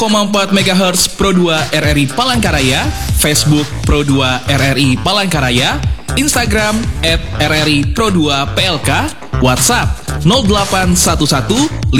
MHz Pro 2 RRI Palangkaraya, Facebook Pro 2 RRI Palangkaraya, Instagram @RRI Pro 2 PLK, WhatsApp 0811